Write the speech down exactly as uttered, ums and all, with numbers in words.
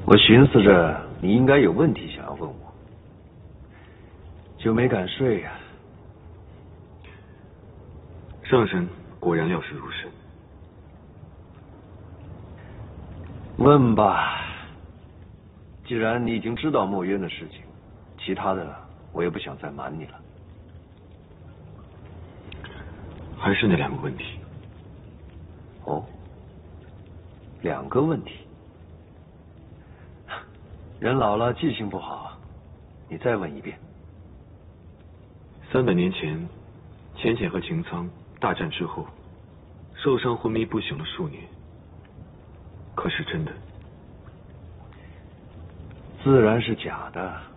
我寻思着你应该有问题想要问我，就没敢睡呀。 上神果然料事如神。 问吧，既然你已经知道墨渊的事情，其他的我也不想再瞒你了。 还是那两个问题。 哦，两个问题。人老了记性不好，你再问一遍。 三百年前，浅浅和擎苍大战之后，受伤昏迷不醒了数年，可是真的？ 自然是假的。